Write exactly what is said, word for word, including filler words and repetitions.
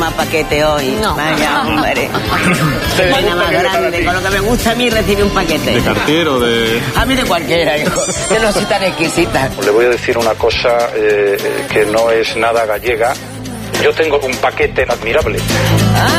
más paquete hoy. No. Vaya, hombre. Pena más grande. Con lo que me gusta a mí recibir un paquete. ¿De cartero, de...? A mí de cualquiera, hijo. Que no soy tan exquisita. Le voy a decir una cosa eh, que no es nada gallega. Yo tengo un paquete admirable.